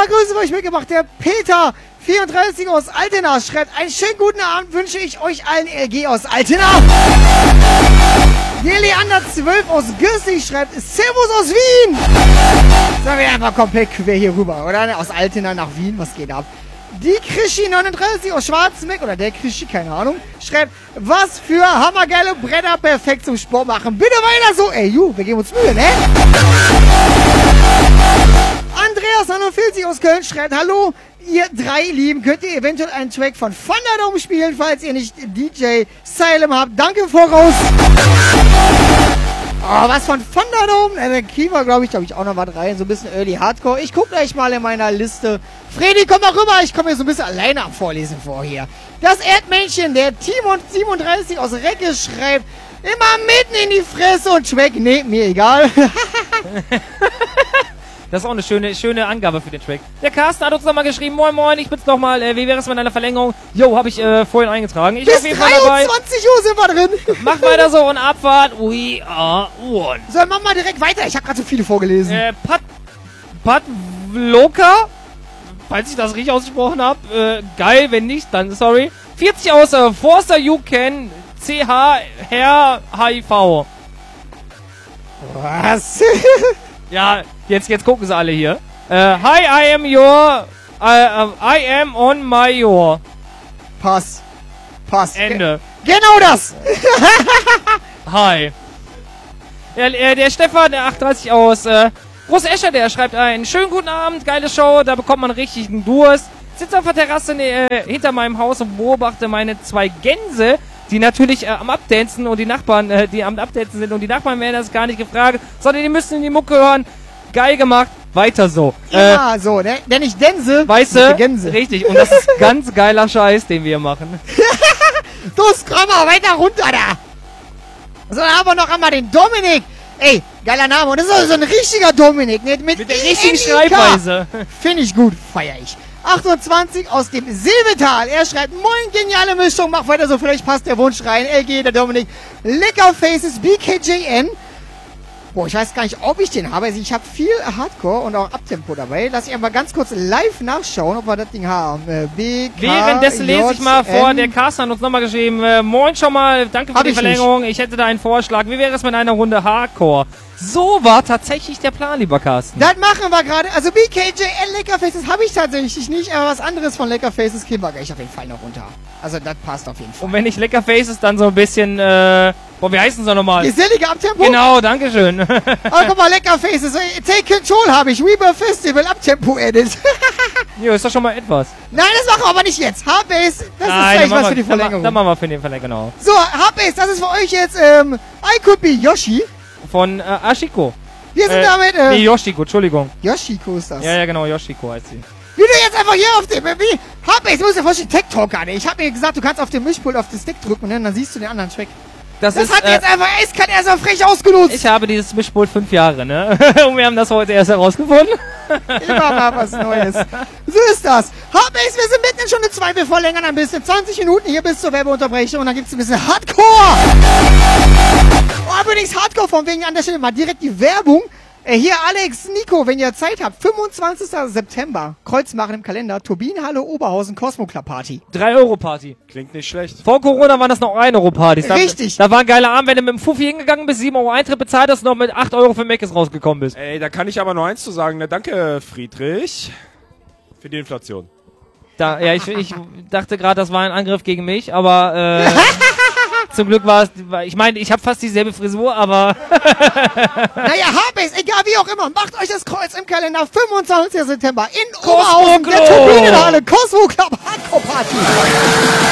paar Grüße für euch mitgebracht. Der Peter 34 aus Altena schreibt, einen schönen guten Abend wünsche ich euch allen LG aus Altena. Der Leander 12 aus Gürsing schreibt, Servus aus Wien. Sagen wir einfach komplett quer hier rüber, oder? Aus Altena nach Wien, was geht ab? Die Krischi 39 aus Schwarzenbeck, oder der Krischi, keine Ahnung, schreibt, was für hammergeile Bretter, perfekt zum Sport machen. Bitte weiter so. Ey, wir geben uns Mühe, ne? Andreas 49 aus Köln schreibt, hallo, ihr drei Lieben, könnt ihr eventuell einen Track von Thunderdome spielen, falls ihr nicht DJ Salem habt. Danke voraus. Oh, was von Thunderdome? Dann kriegen wir, glaube ich, auch noch was rein. So ein bisschen Early Hardcore. Ich gucke gleich mal in meiner Liste. Freddy, komm mal rüber. Ich komme hier so ein bisschen alleine am Vorlesen vor hier. Das Erdmännchen, der Timon 37 aus Recke schreibt, immer mitten in die Fresse und Track. Nee, mir egal. Das ist auch eine schöne Angabe für den Track. Der Carsten hat uns nochmal geschrieben, moin moin, ich bin's nochmal, wie wäre es mit einer Verlängerung? Jo, habe ich vorhin eingetragen. Ich bin auf jeden Fall dabei. 23 Uhr sind wir drin. Mach weiter so und Abfahrt. We are one. So, mach mal direkt weiter. Ich habe gerade so viele vorgelesen. Patloka, falls ich das richtig ausgesprochen habe. Geil, wenn nicht, dann sorry. 40 aus Forster You Can CH Herr HIV. Was? Ja, jetzt gucken sie alle hier. Hi, I am on my your. Pass. Ende. Genau das. Hi. Der Stefan, der 38 aus Groß Escher, der schreibt einen schönen guten Abend, geile Show, da bekommt man richtigen Durst. Sitze auf der Terrasse hinter meinem Haus und beobachte meine zwei Gänse, die natürlich am Abdancen und die Nachbarn, die am Abdancen sind und die Nachbarn werden das gar nicht gefragt, sondern die müssen in die Mucke hören. Geil gemacht, weiter so. Ja, so, ne? Denn ich Gänse. Weißt du? Richtig, und das ist ganz geiler Scheiß, den wir hier machen. Du scroll mal weiter runter da. So, dann haben wir noch einmal den Dominik. Ey, geiler Name. Und das ist so ein richtiger Dominik, ne? Mit der richtigen Schreibweise. Finde ich gut, feier ich. 28 aus dem Silbetal. Er schreibt, moin, geniale Mischung, mach weiter so, vielleicht passt der Wunsch rein. LG, der Dominik. Lecker Faces, BKJN. Boah, ich weiß gar nicht, ob ich den habe. Also ich habe viel Hardcore und auch Abtempo dabei. Lass ich einmal ganz kurz live nachschauen, ob wir das Ding haben. Währenddessen lese ich mal vor, der Carsten hat uns nochmal geschrieben, moin schon mal, danke für die Verlängerung. Nicht. Ich hätte da einen Vorschlag. Wie wäre es mit einer Runde Hardcore? So war tatsächlich der Plan, lieber Carsten. Das machen wir gerade. Also BKJN Leckerfaces habe ich tatsächlich nicht, aber was anderes von Leckerfaces kriegen wir gleich auf jeden Fall noch runter. Also das passt auf jeden Fall. Und wenn nicht Leckerfaces, dann so ein bisschen, wie heißen sie nochmal? Gesellige Abtempo? Genau, dankeschön. Aber guck mal, Leckerfaces. Take Control habe ich. Rebirth Festival Abtempo Edit. Jo, ist doch schon mal etwas. Nein, das machen wir aber nicht jetzt. Hardbase, das ist vielleicht was für die Verlängerung. Dann machen wir für den Verlängerung, genau. So, Hardbase, das ist für euch jetzt, I Could Be Yoshi. Von Ashiko. Wir sind damit, nee, Yoshiko, Entschuldigung. Yoshiko ist das. Ja, genau, Yoshiko heißt sie. Wie du jetzt einfach hier auf dem, Hardbase, du musst dir vorstellen, Tech Talk gerade. Ich hab mir gesagt, du kannst auf dem Mischpult auf den Stick drücken, ne, und dann siehst du den anderen Track. Das hat jetzt einfach eiskalt erst mal frech ausgenutzt. Ich habe dieses Mischpult 5 Jahre, ne? Und wir haben das heute erst herausgefunden. Immer mal was Neues. So ist das. Hardbase, wir sind mitten in Stunde 2. Wir verlängern ein bisschen. 20 Minuten hier bis zur Werbeunterbrechung. Und dann gibt's ein bisschen Hardcore. Oh, übrigens Hardcore von wegen an der Stelle mal direkt die Werbung. Hier Alex, Nico, wenn ihr Zeit habt, 25. September, Kreuz machen im Kalender, Turbinenhalle Oberhausen, Cosmo Club Party. 3-Euro-Party. Klingt nicht schlecht. Vor Corona waren das noch 1-Euro-Partys. Richtig. Da war ein geiler Abend, wenn du mit dem Fuffi hingegangen bist, 7 Euro Eintritt bezahlt hast und noch mit 8 Euro für Meckes rausgekommen bist. Ey, da kann ich aber nur eins zu sagen. Na, danke, Friedrich, für die Inflation. Ja, ich dachte gerade, das war ein Angriff gegen mich, aber zum Glück war es, ich meine, ich habe fast dieselbe Frisur, aber naja, Hardbase, egal wie auch immer, macht euch das Kreuz im Kalender, 25. September in Oberhausen, der Turbinenhalle, Cosmo Club Hardcore Party.